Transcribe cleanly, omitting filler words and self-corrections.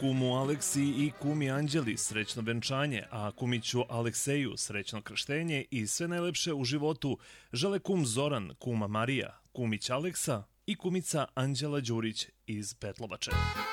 kumu Aleksi i kumi Anđeli srećno venčanje, a kumiću Alekseju srećno krštenje i sve najlepše u životu žele kum Zoran, kuma Marija, kumić Aleksa i kumica Anđela Đurić iz Petlovače.